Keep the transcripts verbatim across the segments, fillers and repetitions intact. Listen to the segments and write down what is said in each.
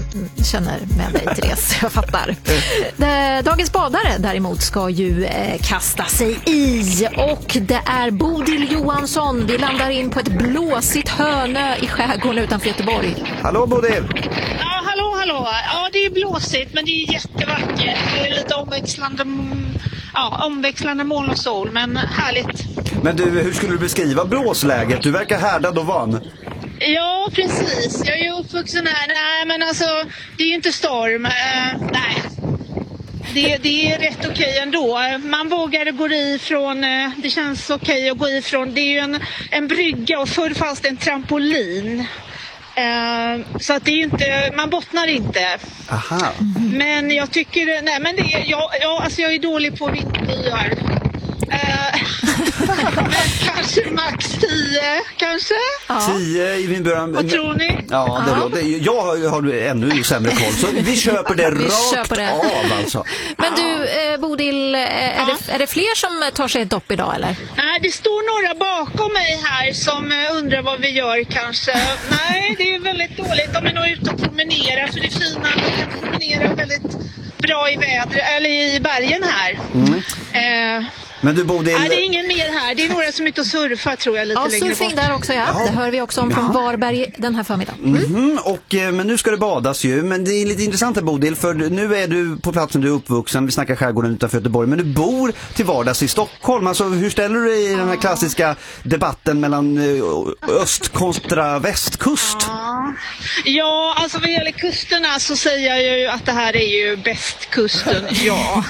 känner med dig, Therese. Jag fattar. Dagens badare däremot ska ju eh, kasta sig i. Och det är Bodil Johansson. Vi landar in på ett blåsigt Hönö i skärgården utanför Göteborg. Hallå Bodil! Ja, hallå, hallå. Ja, det är blåsigt, men det är jättevackert. Det är lite omväxlande, ja, omväxlande moln och sol, men härligt. Men du, hur skulle du beskriva blåsläget? Du verkar härdad och van. Ja, precis. Jag är ju uppvuxen här. Nej, men alltså, det är ju inte storm. Uh, nej. Det, det är rätt okej ändå. Man vågar gå ifrån, uh, det känns okej att gå ifrån. Det är ju en, en brygga och förr fanns det en trampolin. Uh, så att det är ju inte, man bottnar inte. Aha. Men jag tycker, nej men det är, jag, jag, alltså jag är dålig på vindbyar. Uh, men kanske max tio, kanske? Ja. tio i min början. Vad tror ni? Ja, det låter, jag har, har ännu sämre koll, så vi köper det vi rakt köper det. av alltså. Men du, eh, Bodil, eh, är, ja. det, är det fler som tar sig ett dopp idag eller? Nej, det står några bakom mig här som eh, undrar vad vi gör kanske. Nej, det är väldigt dåligt. De är nog ute och promenerar, för det är fina. De kan promenera väldigt bra i vädret, eller i bergen här. Mm. Eh, Men du Bodil... Nej, det är ingen mer här. Det är några som är ute och surfar, tror jag, lite ja, längre bort. Surfing där också, ja. Jaha. Det hör vi också om från Jaha. Varberg den här förmiddagen. Mm. Mm-hmm. Och, men nu ska det badas ju. Men det är lite intressant här, Bodil, för nu är du på platsen du är uppvuxen. Vi snackar skärgården utanför Göteborg. Men du bor till vardags i Stockholm. Alltså, hur ställer du dig i den här klassiska debatten mellan öst kontra västkust? Ja, ja alltså vad gäller kusterna så säger jag ju att det här är ju bästkusten. Ja,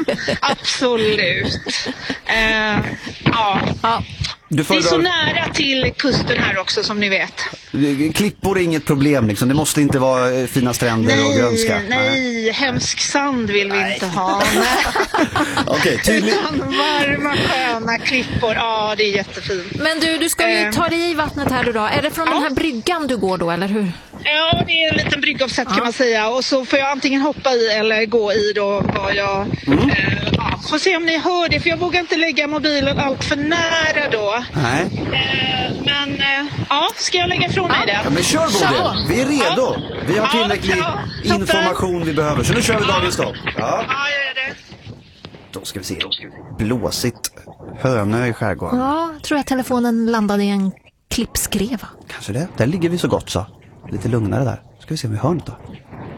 absolut. Uh, ja. ja. Du det är så nära till kusten här också, som ni vet. Klippor är inget problem liksom. Det måste inte vara fina stränder nej, och grönska. Nej, nej, hemsk sand vill vi nej. inte ha. Okej, tydligt. Varma, sköna klippor. Ja, det är jättefint. Men du, du ska ju uh, ta dig i vattnet här då. Är det från ja. den här bryggan du går då, eller hur? Ja, det är en liten bryggavsätt ja. kan man säga. Och så får jag antingen hoppa i eller gå i då vad jag... Mm. Eh, ja, får se om ni hör det, för jag vågar inte lägga mobilen allt för nära då. Nej. Eh, men, eh, ja, ska jag lägga ifrån mig det? Ja, men kör Bodil. Vi är redo. Ja. Vi har tillräcklig ja, ja. information vi behöver. Så nu kör vi ja. dagens stopp. Ja, ja jag gör det. Då ska vi se. Blåsigt Hönö i skärgården. Ja, tror jag telefonen landade i en klippskreva. Kanske det. Där ligger vi så gott så. Lite lugnare där. Ska vi se om vi hör något då.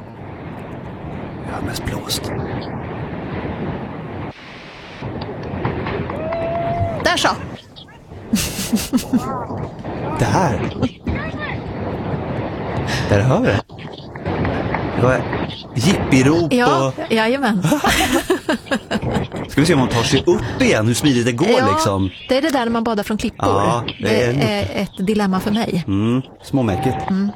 Jag har mest blåst. Där så. Där. Där hör vi det. Det var jippirop ja, och... jajamän. Ska vi se om man tar sig upp igen, hur smidigt det går ja, liksom. Det är det där när man badar från klippor. Ja, det, är... det är ett dilemma för mig. Mm, småmäckigt. Mm.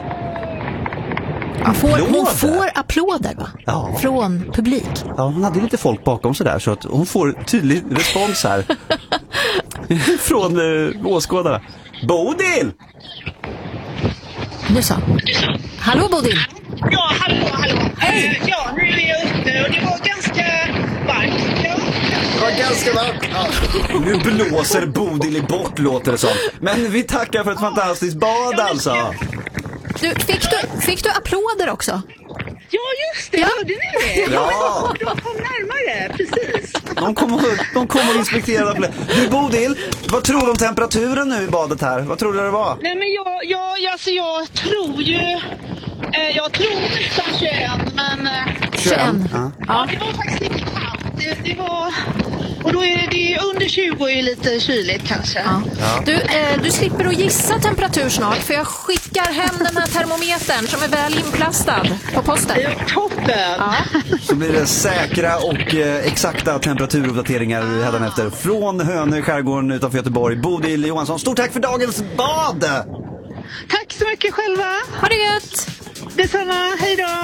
Hon får, hon får applåder va? Ja. Från publik. Ja, hon hade lite folk bakom sådär, så att hon får tydlig respons här. Från uh, åskådarna. Bodil! Nu så. Hallå Bodil! Ja, hallå, hallå. Hej! Uh, ja, nu är jag uppe och det var ganska varmt. Ja. Det var ganska varmt. Ja. Nu blåser Bodil i bort, låter det som. Men vi tackar för ett fantastiskt bad ja, alltså. Du, fick, du, fick du applåder också? Ja, just det. Ja. Hörde ni det? Ja. De kom närmare, precis. De kommer de kom och inspekterade det. Du Bodil, vad tror du om temperaturen nu i badet här? Vad tror du det var? Nej, men jag, jag, alltså, jag tror ju... Eh, jag tror nästan tjugoett, men... Eh, tjugoett? Ja. ja, det var faktiskt inte kallt. Det, det var... Och då är det under tjugo är lite kyligt kanske. Ja. Ja. Du, eh, du slipper att gissa temperatur snart, för jag skickar hem den här termometern som är väl inplastad på posten. Ja, toppen! Ja. Så blir det säkra och eh, exakta temperaturuppdateringar ah. hädanefter från Hönö i skärgården utanför Göteborg. Bodil Johansson, stort tack för dagens bad! Tack så mycket själva! Ha det gött! Detsamma, hej då!